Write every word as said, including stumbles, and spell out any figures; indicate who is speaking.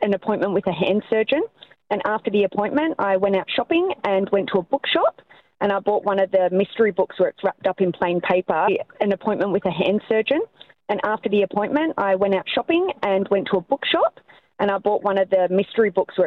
Speaker 1: an appointment with a hand surgeon. And after the appointment, I went out shopping and went to a bookshop. And I bought one of the mystery books where it's wrapped up in plain paper, an appointment with a hand surgeon. And after the appointment, I went out shopping and went to a bookshop. And I bought one of the mystery books where